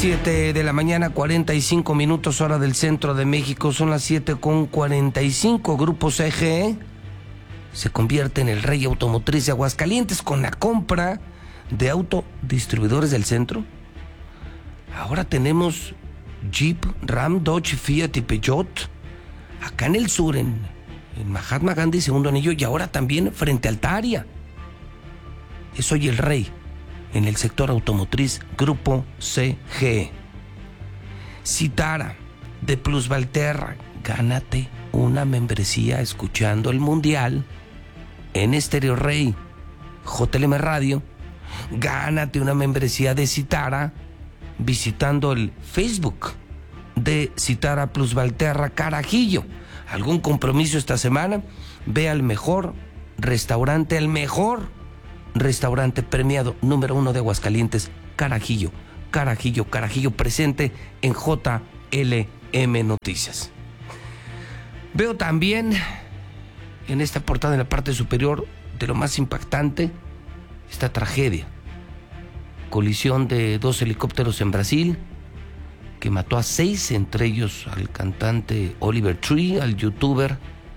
7 de la mañana, 45 minutos, hora del centro de México. Son las 7:45. Grupo CGE se convierte en el rey automotriz de Aguascalientes con la compra de autodistribuidores del centro. Ahora tenemos Jeep, Ram, Dodge, Fiat y Peugeot acá en el sur, en Mahatma Gandhi, segundo anillo, y ahora también frente a Altaria. Es hoy el rey en el sector automotriz, Grupo CGE. Citara, de Plus Valterra, gánate una membresía escuchando el Mundial en Estéreo Rey, JLM Radio. Gánate una membresía de Citara visitando el Facebook de Citara Plus Valterra Carajillo. ¿Algún compromiso esta semana? Ve al mejor restaurante, el mejor restaurante premiado número 1 de Aguascalientes, Carajillo, presente en JLM Noticias. Veo también en esta portada, en la parte superior, de lo más impactante, esta tragedia. Colisión de 2 helicópteros en Brasil, que mató a 6, entre ellos al cantante Oliver Tree, al youtuber,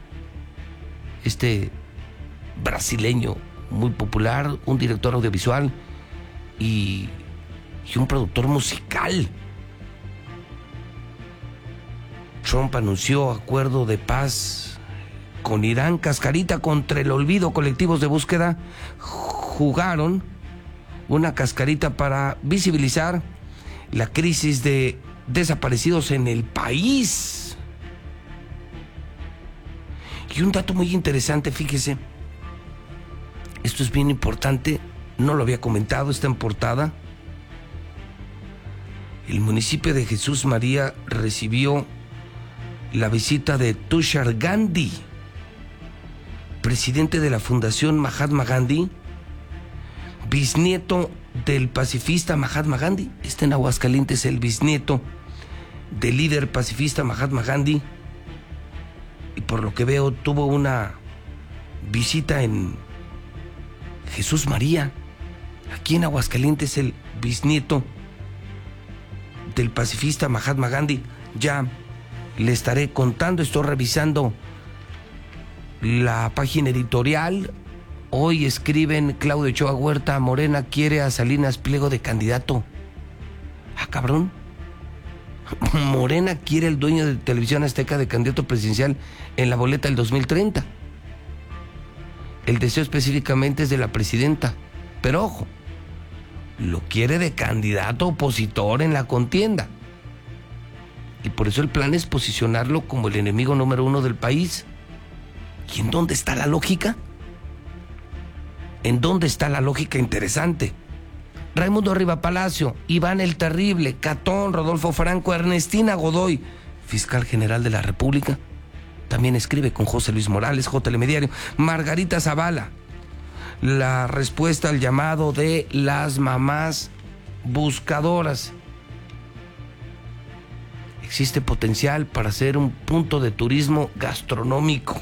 brasileño muy popular, un director audiovisual y un productor musical. Trump anunció acuerdo de paz con Irán. Cascarita contra el olvido. Colectivos de búsqueda jugaron una cascarita para visibilizar la crisis de desaparecidos en el país. Y un dato muy interesante, fíjese, esto es bien importante, no lo había comentado, está en portada. El municipio de Jesús María recibió la visita de Tushar Gandhi, presidente de la Fundación Mahatma Gandhi, bisnieto del pacifista Mahatma Gandhi. En Aguascalientes, el bisnieto del líder pacifista Mahatma Gandhi, y por lo que veo tuvo una visita en Jesús María, aquí en Aguascalientes, el bisnieto del pacifista Mahatma Gandhi. Ya le estaré contando, estoy revisando la página editorial. Hoy escriben: Claudio Ochoa Huerta, Morena quiere a Salinas Pliego de candidato. Ah, cabrón. Morena quiere el dueño de Televisión Azteca de candidato presidencial en la boleta del 2030. El deseo específicamente es de la presidenta, pero ojo, lo quiere de candidato opositor en la contienda. Y por eso el plan es posicionarlo como el enemigo número 1 del país. ¿Y en dónde está la lógica? ¿En dónde está la lógica interesante? Raimundo Riva Palacio, Iván el Terrible, Catón, Rodolfo Franco, Ernestina Godoy, fiscal general de la República. También escribe con José Luis Morales, JLM Diario. Margarita Zavala, la respuesta al llamado de las mamás buscadoras. Existe potencial para ser un punto de turismo gastronómico.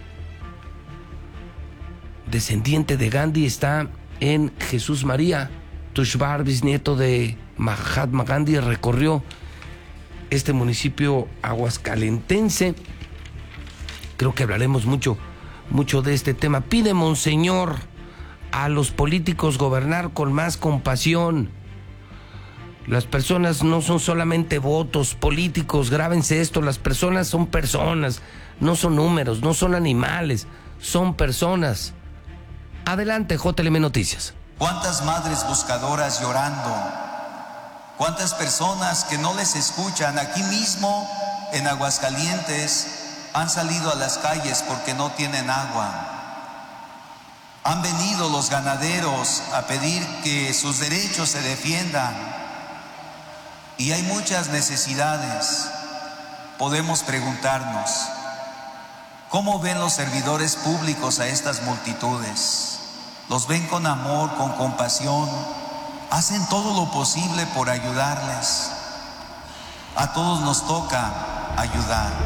Descendiente de Gandhi está en Jesús María. Tushar, bisnieto de Mahatma Gandhi, recorrió este municipio aguascalentense. Creo que hablaremos mucho de este tema. Pide Monseñor a los políticos gobernar con más compasión. Las personas no son solamente votos políticos, grábense esto, las personas son personas, no son números, no son animales, son personas. Adelante, JLM Noticias. ¿Cuántas madres buscadoras llorando? ¿Cuántas personas que no les escuchan aquí mismo en Aguascalientes han salido a las calles porque no tienen agua? Han venido los ganaderos a pedir que sus derechos se defiendan. Y hay muchas necesidades. Podemos preguntarnos, ¿cómo ven los servidores públicos a estas multitudes? ¿Los ven con amor, con compasión? ¿Hacen todo lo posible por ayudarles? A todos nos toca ayudar.